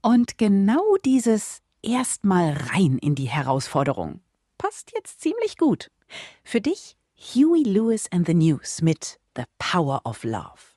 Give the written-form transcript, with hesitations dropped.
Und genau dieses erstmal rein in die Herausforderung passt jetzt ziemlich gut. Für dich Huey Lewis and the News mit The Power of Love.